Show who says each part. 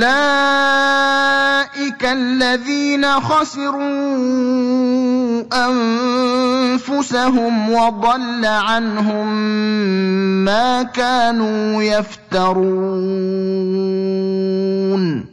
Speaker 1: أولئك الذين خسروا أنفسهم وضل عنهم ما كانوا يفترون